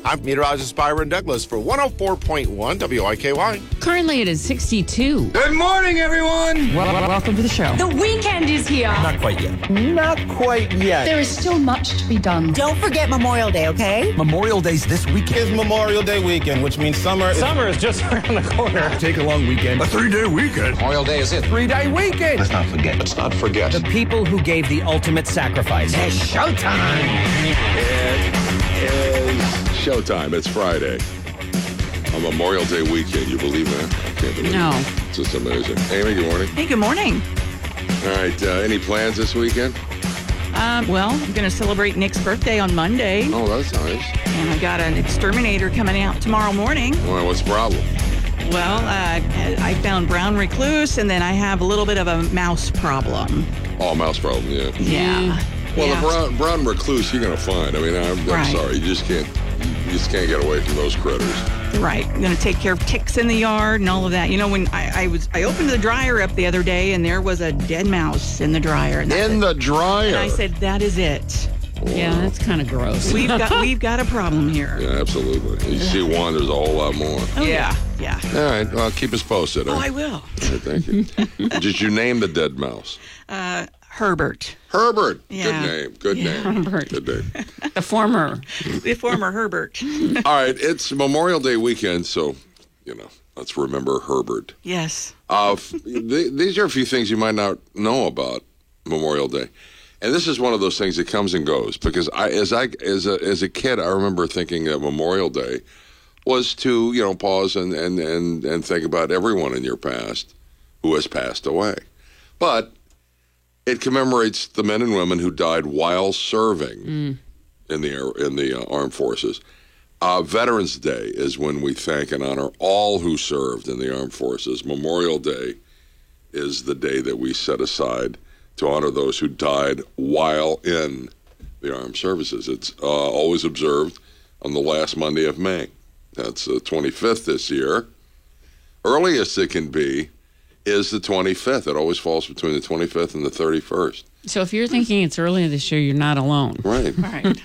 I'm meteorologist Byron Douglas for 104.1 WIKY. Currently, it is 62. Good morning, everyone. Welcome to the show. The weekend is here. Not quite yet. Not quite yet. There is still much to be done. Don't forget Memorial Day, okay? Memorial Day's this weekend. It's Memorial Day weekend, which means summer is just around the corner. Take a long weekend. A 3-day weekend. Memorial Day is it. 3-day weekend. Let's not forget. The people who gave the ultimate sacrifice. It's showtime. It is showtime. It's Friday. On Memorial Day weekend. You believe that? I can't believe No. it. It's just amazing. Amy, good morning. Hey, good morning. All right. Any plans this weekend? Well, I'm going to celebrate Nick's birthday on Monday, Oh, that's nice. and I got an exterminator coming out tomorrow morning. Well, what's the problem? Well, I found brown recluse, and then I have a little bit of a mouse problem. Oh, mouse problem, yeah. Yeah. Well, yeah. the brown recluse you're going to find. I mean, I'm Right. sorry. You just can't get away from those critters. Right. I'm going to take care of ticks in the yard and all of that. You know, when I opened the dryer up the other day, and there was a dead mouse in the dryer. And In the dryer? And I said, that is it. Yeah, that's kind of gross. We've got a problem here. Yeah, absolutely. You see one, there's a whole lot more. Oh, yeah. All right. Well, keep us posted. Oh, Huh? I will. All right, thank you. Did you name the dead mouse? Herbert. Herbert. Yeah. Good name. Herbert. Good name. The former. The former Herbert. All right. It's Memorial Day weekend, so, let's remember Herbert. Yes. These are a few things you might not know about Memorial Day. And this is one of those things that comes and goes because as a kid, I remember thinking that Memorial Day was to, pause and think about everyone in your past who has passed away. But it commemorates the men and women who died while serving in the armed forces. Veterans Day is when we thank and honor all who served in the armed forces. Memorial Day is the day that we set aside to honor those who died while in the armed services. It's always observed on the last Monday of May. That's the 25th this year. Earliest it can be is the 25th. It always falls between the 25th and the 31st. So if you're thinking it's earlier this year, you're not alone. Right. Right.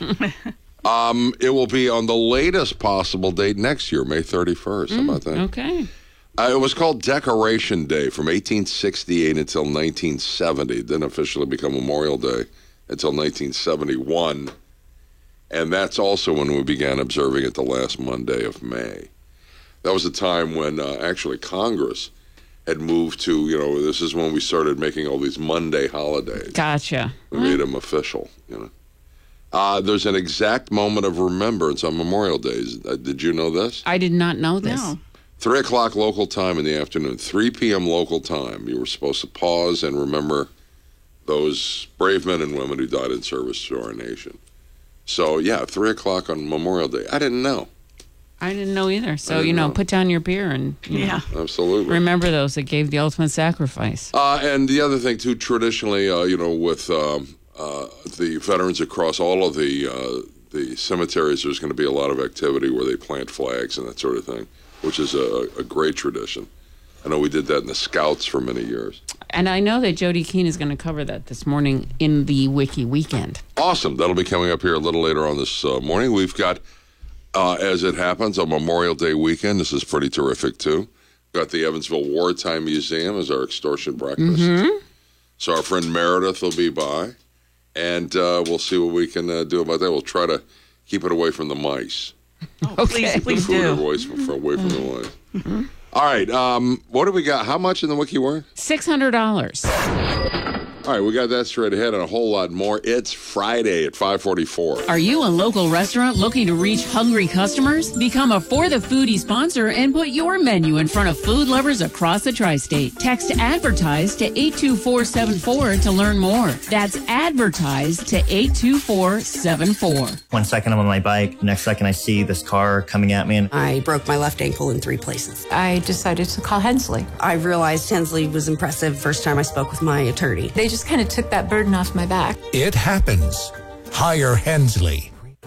It will be on the latest possible date next year, May 31st. How about that? Okay. It was called Decoration Day from 1868 until 1970. It didn't officially become Memorial Day until 1971. And that's also when we began observing it the last Monday of May. That was a time when actually Congress had moved to, this is when we started making all these Monday holidays. Gotcha. We made them official, There's an exact moment of remembrance on Memorial Days. Did you know this? I did not know this. No. 3 o'clock local time in the afternoon, 3 p.m. local time. You were supposed to pause and remember those brave men and women who died in service to our nation. So, 3 o'clock on Memorial Day. I didn't know. I didn't know either. So, know. put down your beer and Absolutely. remember those that gave the ultimate sacrifice. And the other thing, too, traditionally, with the veterans across all of the cemeteries, there's going to be a lot of activity where they plant flags and that sort of thing, which is a great tradition. I know we did that in the Scouts for many years. And I know that Jody Keene is going to cover that this morning in the Wiki Weekend. Awesome. That'll be coming up here a little later on this morning. We've got, as it happens, a Memorial Day weekend. This is pretty terrific, too. Got the Evansville Wartime Museum as our extortion breakfast. Mm-hmm. So our friend Meredith will be by, and we'll see what we can do about that. We'll try to keep it away from the mice. Oh, okay. Please Food do. away from the mice. Mm-hmm. All right. What do we got? How much in the Wiki word? $600. All right, we got that straight ahead and a whole lot more. It's Friday at 5:44. Are you a local restaurant looking to reach hungry customers? Become a For the Foodie sponsor and put your menu in front of food lovers across the tri-state. Text ADVERTISE to 82474 to learn more. That's ADVERTISE to 82474. 1 second I'm on my bike, next second I see this car coming at me. And I broke my left ankle in 3 places. I decided to call Hensley. I realized Hensley was impressive first time I spoke with my attorney. They just kind of took that burden off my back. It happens. Hire Hensley.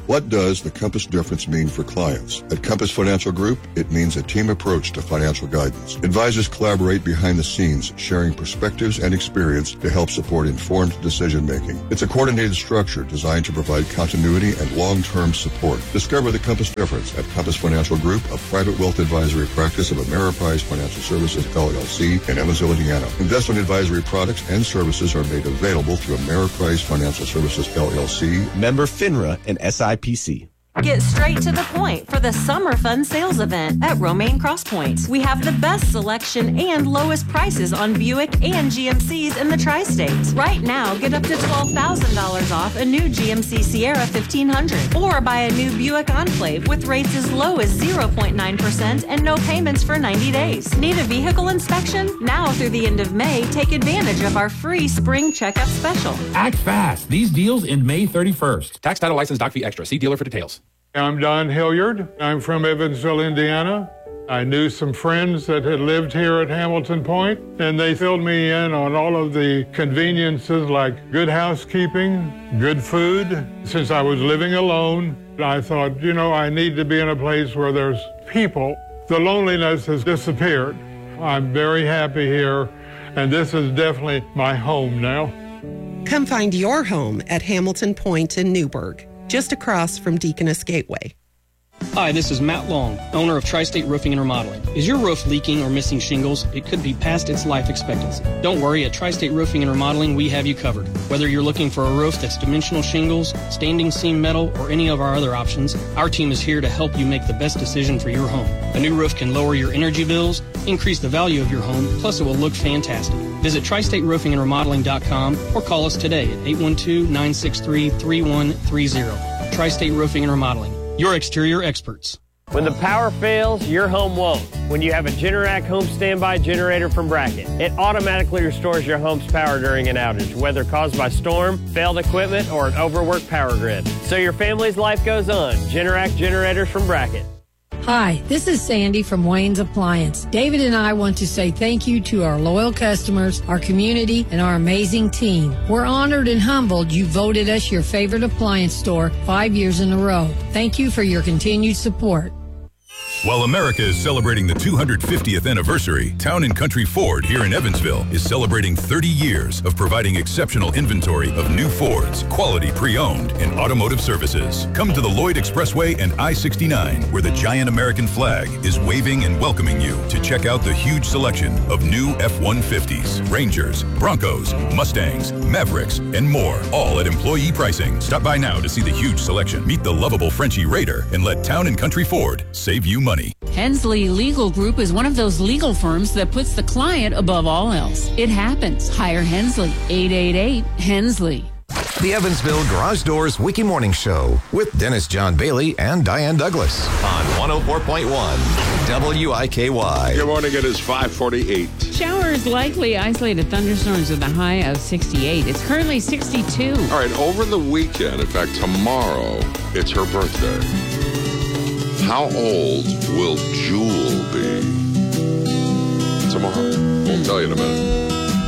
What does the Compass difference mean for clients? At Compass Financial Group, it means a team approach to financial guidance. Advisors collaborate behind the scenes, sharing perspectives and experience to help support informed decision-making. It's a coordinated structure designed to provide continuity and long-term support. Discover the Compass difference at Compass Financial Group, a private wealth advisory practice of Ameriprise Financial Services, LLC, in Evansville, Indiana. Investment advisory products and services are made available through Ameriprise Financial Services, LLC. Member FINRA and SIPC. Get straight to the point for the Summer Fun Sales Event at Romaine CrossPoint. We have the best selection and lowest prices on Buick and GMCs in the Tri-States. Right now, get up to $12,000 off a new GMC Sierra 1500 or buy a new Buick Enclave with rates as low as 0.9% and no payments for 90 days. Need a vehicle inspection? Now through the end of May, take advantage of our free spring checkup special. Act fast. These deals end May 31st. Tax, title, license, doc fee extra. See dealer for details. I'm Don Hilliard. I'm from Evansville, Indiana. I knew some friends that had lived here at Hamilton Point, and they filled me in on all of the conveniences like good housekeeping, good food. Since I was living alone, I thought, I need to be in a place where there's people. The loneliness has disappeared. I'm very happy here, and this is definitely my home now. Come find your home at Hamilton Point in Newburgh, just across from Deaconess Gateway. Hi, this is Matt Long, owner of Tri-State Roofing and Remodeling. Is your roof leaking or missing shingles? It could be past its life expectancy. Don't worry, at Tri-State Roofing and Remodeling, we have you covered. Whether you're looking for a roof that's dimensional shingles, standing seam metal, or any of our other options, our team is here to help you make the best decision for your home. A new roof can lower your energy bills, increase the value of your home, plus it will look fantastic. Visit TriStateRoofingAndRemodeling.com or call us today at 812-963-3130. Tri-State Roofing and Remodeling, your exterior experts. When the power fails, your home won't. When you have a Generac home standby generator from Bracket, it automatically restores your home's power during an outage, whether caused by storm, failed equipment, or an overworked power grid. So your family's life goes on. Generac generators from Bracket. Hi, this is Sandy from Wayne's Appliance. David and I want to say thank you to our loyal customers, our community, and our amazing team. We're honored and humbled you voted us your favorite appliance store 5 years in a row. Thank you for your continued support. While America is celebrating the 250th anniversary, Town & Country Ford here in Evansville is celebrating 30 years of providing exceptional inventory of new Fords, quality pre-owned, and automotive services. Come to the Lloyd Expressway and I-69, where the giant American flag is waving and welcoming you to check out the huge selection of new F-150s, Rangers, Broncos, Mustangs, Mavericks, and more, all at employee pricing. Stop by now to see the huge selection. Meet the lovable Frenchie Raider and let Town & Country Ford save you money. Hensley Legal Group is one of those legal firms that puts the client above all else. It happens. Hire Hensley. 888-HENSLEY. The Evansville Garage Doors Wiki Morning Show with Dennis John Bailey and Diane Douglas on 104.1 WIKY. Good morning. It is 5:48. Showers likely, isolated thunderstorms with a high of 68. It's currently 62. All right, over the weekend, in fact, tomorrow, it's her birthday. How old will Jewel be tomorrow? We'll tell you in a minute.